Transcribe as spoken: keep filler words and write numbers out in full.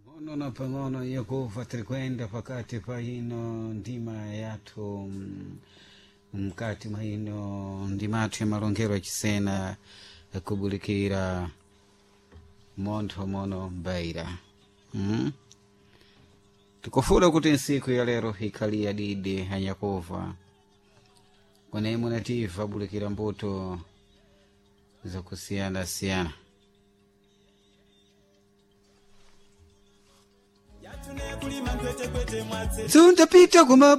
Ono na pang'ono Yehova tirikwenda pakati pa ino ndima yathu mkati mwa ino ndima yathu ya malongero achisena kubulikira montho mono mbaira. Mm? Tikufula kuti nsiku ya lero hikali ya didi hanyakova kwane munativa bulikira mbuto za kusiyana siyana. Tunda pita kuma